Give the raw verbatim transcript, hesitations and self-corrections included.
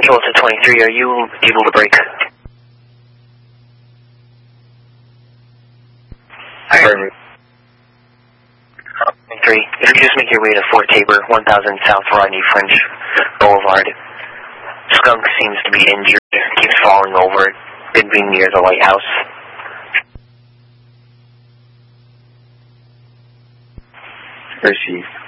Control to twenty-three, are you able to break? Perfect. twenty-three, if you just make your way to Fort Tabor, one thousand South Rodney French Boulevard. Skunk seems to be injured, keeps falling over, been being near the lighthouse. First Chief.